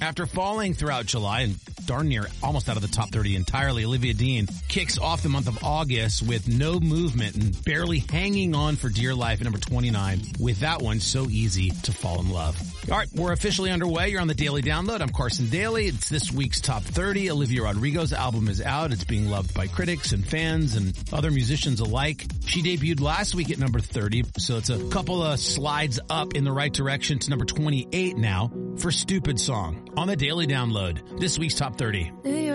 After falling throughout July and darn near almost out of the top 30 entirely, Olivia Dean kicks off the month of August with no movement and barely hanging on for dear life at number 29 with that one, So Easy to Fall in Love. All right, we're officially underway. You're on the Daily Download. I'm Carson Daly. It's this week's top 30. Olivia Rodrigo's album is out. It's being loved by critics and fans and other musicians alike. She debuted last week at number 30, so it's a couple of slides up in the right direction to number 28 now for Stupid Song on the Daily Download. This week's top 30.